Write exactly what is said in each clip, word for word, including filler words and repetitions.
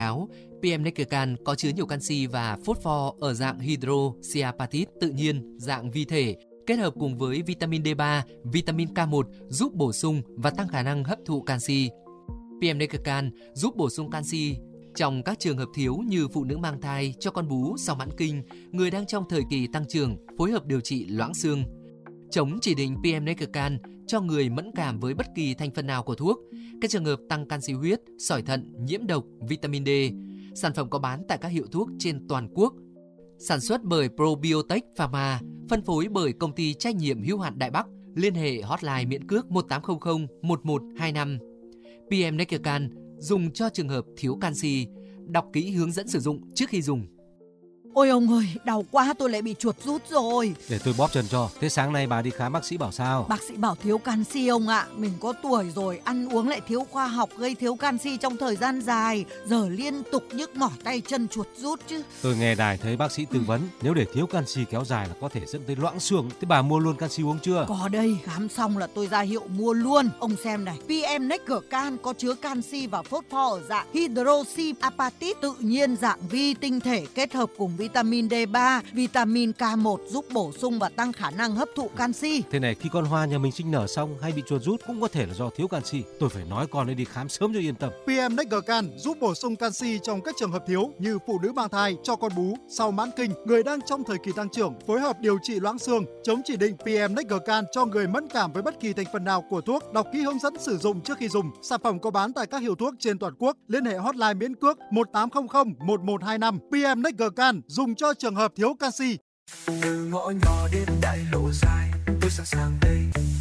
áo, pê em Neckercan có chứa nhiều canxi và phosphor ở dạng hydroxyapatite tự nhiên, dạng vi thể, kết hợp cùng với vitamin đê ba, vitamin K một giúp bổ sung và tăng khả năng hấp thụ canxi. pê em Neckercan giúp bổ sung canxi trong các trường hợp thiếu như phụ nữ mang thai, cho con bú sau mãn kinh, người đang trong thời kỳ tăng trưởng, phối hợp điều trị loãng xương. Chống chỉ định pê em Neckercan cho người mẫn cảm với bất kỳ thành phần nào của thuốc, các trường hợp tăng canxi huyết, sỏi thận, nhiễm độc, vitamin D. Sản phẩm có bán tại các hiệu thuốc trên toàn quốc. Sản xuất bởi Probiotech Pharma, phân phối bởi công ty trách nhiệm hữu hạn Đại Bắc. Liên hệ hotline miễn cước một tám không không một một hai năm. pê em Neckercan dùng cho trường hợp thiếu canxi. Đọc kỹ hướng dẫn sử dụng trước khi dùng. Ôi ông ơi, đau quá, tôi lại bị chuột rút rồi. Để tôi bóp chân cho. Thế sáng nay bà đi khám bác sĩ bảo sao? Bác sĩ bảo thiếu canxi ông ạ. Mình có tuổi rồi, ăn uống lại thiếu khoa học, gây thiếu canxi trong thời gian dài. Giờ liên tục nhức mỏi tay chân, chuột rút chứ. Tôi nghe đài thấy bác sĩ tư vấn, nếu để thiếu canxi kéo dài là có thể dẫn tới loãng xương. Thế bà mua luôn canxi uống chưa? Có đây, khám xong là tôi ra hiệu mua luôn. Ông xem này, pê em Neckercan có chứa canxi và phosphor ở dạng hydroxyapatite tự nhiên, dạng vi tinh thể kết hợp cùng vitamin đê ba, vitamin K một giúp bổ sung và tăng khả năng hấp thụ canxi. Thế này, khi con hoa nhà mình sinh nở xong hay bị chuột rút cũng có thể là do thiếu canxi. Tôi phải nói con ấy đi khám sớm cho yên tâm. pê em Neckercan giúp bổ sung canxi trong các trường hợp thiếu như phụ nữ mang thai, cho con bú, sau mãn kinh, người đang trong thời kỳ tăng trưởng, phối hợp điều trị loãng xương. Chống chỉ định pê em Neckercan cho người mẫn cảm với bất kỳ thành phần nào của thuốc. Đọc kỹ hướng dẫn sử dụng trước khi dùng. Sản phẩm có bán tại các hiệu thuốc trên toàn quốc. Liên hệ hotline miễn cước một tám không không một một hai năm. pê em Neckercan dùng cho trường hợp thiếu canxi. Từ ngõ nhỏ đến đại lộ dài, tôi sẵn sàng đây.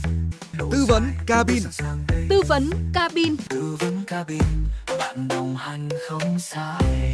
Tư vấn cabin. Tư vấn cabin. Tư vấn cabin, bạn đồng hành không sai.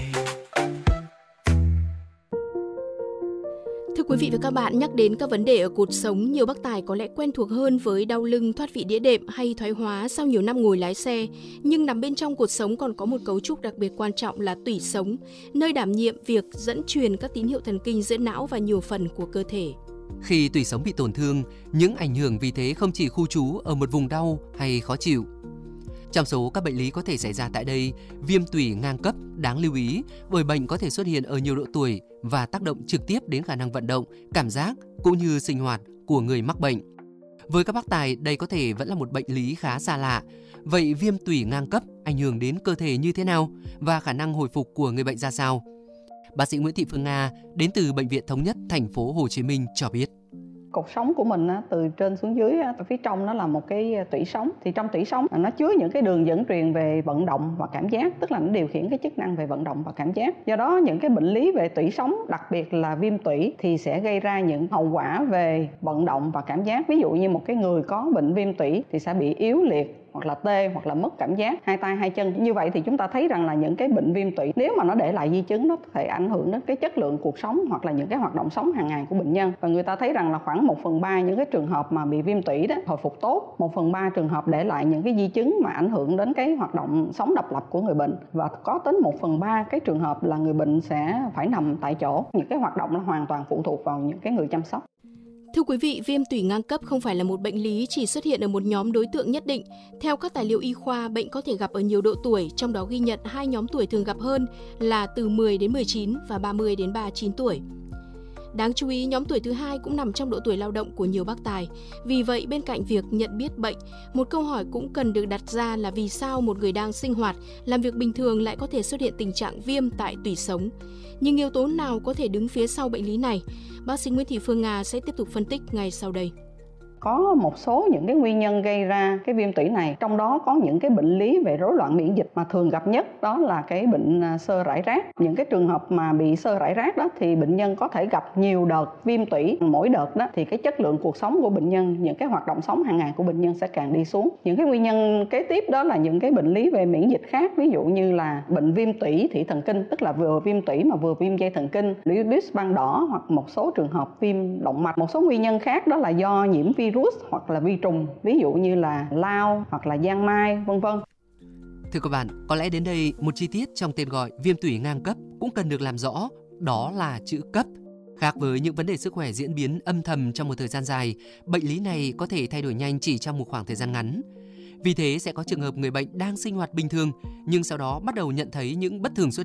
Thưa quý vị và các bạn, nhắc đến các vấn đề ở cột sống, nhiều bác tài có lẽ quen thuộc hơn với đau lưng, thoát vị đĩa đệm hay thoái hóa sau nhiều năm ngồi lái xe. Nhưng nằm bên trong cột sống còn có một cấu trúc đặc biệt quan trọng là tủy sống, nơi đảm nhiệm việc dẫn truyền các tín hiệu thần kinh giữa não và nhiều phần của cơ thể. Khi tủy sống bị tổn thương, những ảnh hưởng vì thế không chỉ khu trú ở một vùng đau hay khó chịu. Trong số các bệnh lý có thể xảy ra tại đây, viêm tủy ngang cấp đáng lưu ý bởi bệnh có thể xuất hiện ở nhiều độ tuổi và tác động trực tiếp đến khả năng vận động, cảm giác cũng như sinh hoạt của người mắc bệnh. Với các bác tài, đây có thể vẫn là một bệnh lý khá xa lạ. Vậy viêm tủy ngang cấp ảnh hưởng đến cơ thể như thế nào và khả năng hồi phục của người bệnh ra sao? Bác sĩ Nguyễn Thị Phương Nga đến từ Bệnh viện Thống nhất thành phố Hồ Chí Minh cho biết. Cột sống của mình từ trên xuống dưới, ở phía trong nó là một cái tủy sống. Thì trong tủy sống nó chứa những cái đường dẫn truyền về vận động và cảm giác, tức là nó điều khiển cái chức năng về vận động và cảm giác. Do đó những cái bệnh lý về tủy sống, đặc biệt là viêm tủy thì sẽ gây ra những hậu quả về vận động và cảm giác. Ví dụ như một cái người có bệnh viêm tủy thì sẽ bị yếu liệt, hoặc là tê, hoặc là mất cảm giác hai tay hai chân. Như vậy thì chúng ta thấy rằng là những cái bệnh viêm tủy nếu mà nó để lại di chứng, nó có thể ảnh hưởng đến cái chất lượng cuộc sống hoặc là những cái hoạt động sống hàng ngày của bệnh nhân. Và người ta thấy rằng là khoảng một phần ba những cái trường hợp mà bị viêm tủy đó hồi phục tốt, một phần ba trường hợp để lại những cái di chứng mà ảnh hưởng đến cái hoạt động sống độc lập của người bệnh, và có đến một phần ba cái trường hợp là người bệnh sẽ phải nằm tại chỗ. Những cái hoạt động nó hoàn toàn phụ thuộc vào những cái người chăm sóc. Thưa quý vị, viêm tủy ngang cấp không phải là một bệnh lý chỉ xuất hiện ở một nhóm đối tượng nhất định. Theo các tài liệu y khoa, bệnh có thể gặp ở nhiều độ tuổi, trong đó ghi nhận hai nhóm tuổi thường gặp hơn là từ mười đến mười chín và ba mươi đến ba mươi chín tuổi. Đáng chú ý, nhóm tuổi thứ hai cũng nằm trong độ tuổi lao động của nhiều bác tài. Vì vậy, bên cạnh việc nhận biết bệnh, một câu hỏi cũng cần được đặt ra là vì sao một người đang sinh hoạt, làm việc bình thường lại có thể xuất hiện tình trạng viêm tại tủy sống. Nhưng yếu tố nào có thể đứng phía sau bệnh lý này? Bác sĩ Nguyễn Thị Phương Nga sẽ tiếp tục phân tích ngay sau đây. Có một số những cái nguyên nhân gây ra cái viêm tủy này, trong đó có những cái bệnh lý về rối loạn miễn dịch mà thường gặp nhất, đó là cái bệnh xơ rải rác. Những cái trường hợp mà bị xơ rải rác đó thì bệnh nhân có thể gặp nhiều đợt viêm tủy. Mỗi đợt đó thì cái chất lượng cuộc sống của bệnh nhân, những cái hoạt động sống hàng ngày của bệnh nhân sẽ càng đi xuống. Những cái nguyên nhân kế tiếp đó là những cái bệnh lý về miễn dịch khác, ví dụ như là bệnh viêm tủy thị thần kinh, tức là vừa viêm tủy mà vừa viêm dây thần kinh, lupus ban đỏ, hoặc một số trường hợp viêm động mạch. Một số nguyên nhân khác đó là do nhiễm virus hoặc là vi trùng, ví dụ như là lao hoặc là giang mai, vân vân. Thưa các bạn, có lẽ đến đây một chi tiết trong tên gọi viêm tủy ngang cấp cũng cần được làm rõ, đó là chữ cấp. Khác với những vấn đề sức khỏe diễn biến âm thầm trong một thời gian dài, bệnh lý này có thể thay đổi nhanh chỉ trong một khoảng thời gian ngắn. Vì thế sẽ có trường hợp người bệnh đang sinh hoạt bình thường nhưng sau đó bắt đầu nhận thấy những bất thường xuất